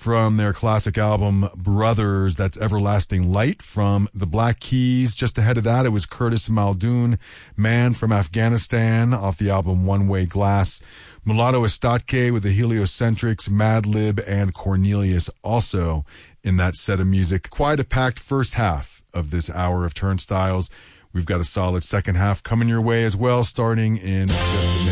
from their classic album Brothers. That's Everlasting Light from the Black Keys. Just ahead of that, it was Curtis Muldoon, Man from Afghanistan, off the album One Way Glass. Mulatto Estatke with the Heliocentrics, Madlib, and Cornelius also in that set of music. Quite a packed first half of this hour of Turnstiles. We've got a solid second half coming your way as well, starting in just a minute.